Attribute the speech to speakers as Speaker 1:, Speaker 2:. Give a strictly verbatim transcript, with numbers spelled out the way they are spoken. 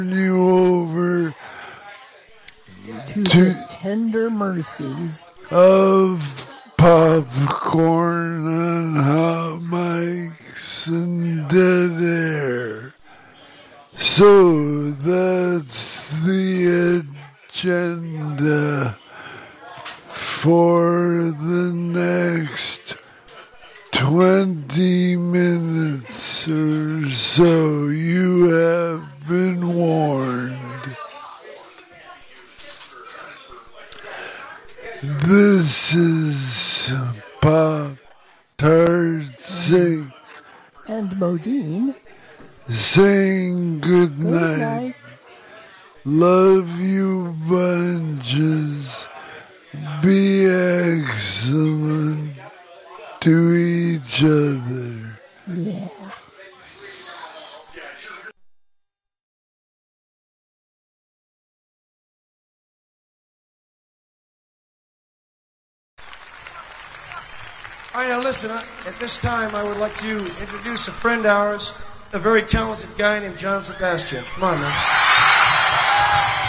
Speaker 1: you over
Speaker 2: to,
Speaker 1: to
Speaker 2: the tender mercies
Speaker 1: of popcorn and hot mics and dead air. So that's the agenda for the next twenty minutes or so. You have been warned. This is Pop Tart Sing
Speaker 2: and Modine
Speaker 1: saying good
Speaker 2: good
Speaker 1: night.
Speaker 2: night.
Speaker 1: Love you bunches. Be excellent to each other.
Speaker 2: Yeah.
Speaker 3: All right, now listen, at this time I would like to introduce a friend of ours, a very talented guy named John Sebastian. Come on, man.